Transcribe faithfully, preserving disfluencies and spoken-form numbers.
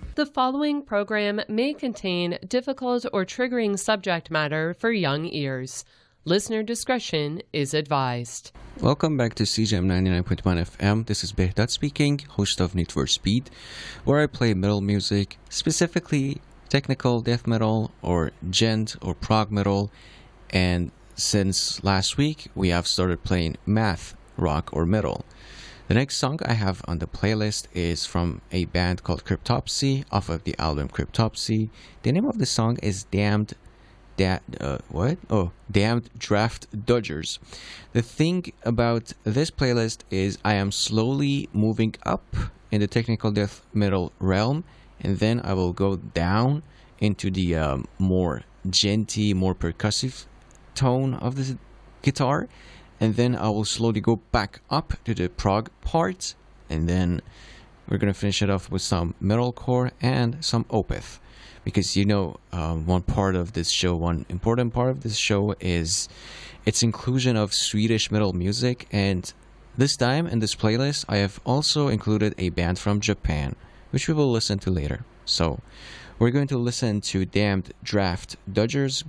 The following program may contain difficult or triggering subject matter for young ears. Listener discretion is advised. Welcome back to C J M ninety-nine point one F M. This is Behdat speaking, host of Need for Speed, where I play metal music, specifically technical death metal or gent or prog metal. And since last week, we have started playing math rock or metal. The next song I have on the playlist is from a band called Cryptopsy off of the album Cryptopsy. The name of the song is Damned Da- uh, what? Oh, Damned Draft Dodgers. The thing about this playlist is I am slowly moving up in the technical death metal realm, and then I will go down into the um, more genty, more percussive tone of the guitar, and then I will slowly go back up to the prog part, and then we're gonna finish it off with some metalcore and some opeth. Because you know, um, one part of this show, one important part of this show is its inclusion of Swedish metal music, and this time in this playlist I have also included a band from Japan, which we will listen to later. So we're going to listen to Damned Draft Dodgers